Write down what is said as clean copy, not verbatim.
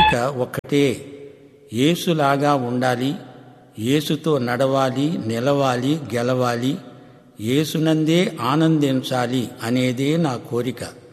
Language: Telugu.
కోరిక ఒక్కటే, యేసులాగా ఉండాలి, యేసుతో నడవాలి, నిలవాలి, గెలవాలి, యేసునందే ఆనందించాలి అనేదే నా కోరిక.